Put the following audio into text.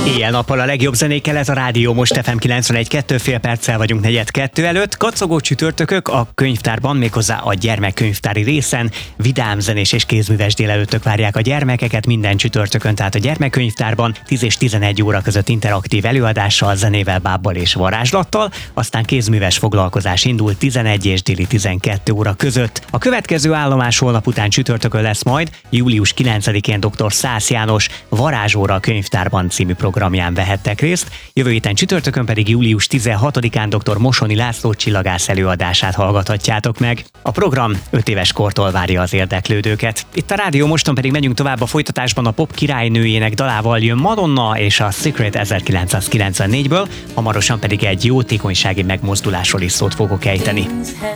Éjjel-nappal a legjobb zenékkel, ez a Rádió Most FM 91.2, fél perccel vagyunk 4:02 előtt. Kacagó csütörtökök a könyvtárban, méghozzá a gyermekkönyvtári részen. Vidám, zenés és kézműves délelőttök várják a gyermekeket minden csütörtökön, tehát a gyermekkönyvtárban 10 és 11 óra között interaktív előadással, zenével, bábbal és varázslattal, aztán kézműves foglalkozás indul 11 és déli 12 óra között. A következő állomás holnap után csütörtökön lesz majd, július 9-én dr. Szász János Varázsóra a könyvtárban című programján vehettek részt, jövő héten csütörtökön pedig július 16-án dr. Mosoni László csillagász előadását hallgathatjátok meg. A program 5 éves kortól várja az érdeklődőket. Itt a Rádió Moston pedig megyünk tovább a folytatásban, a pop királynőjének dalával jön Madonna és a Secret 1994-ből, hamarosan pedig egy jótékonysági megmozdulásról is szót fogok ejteni.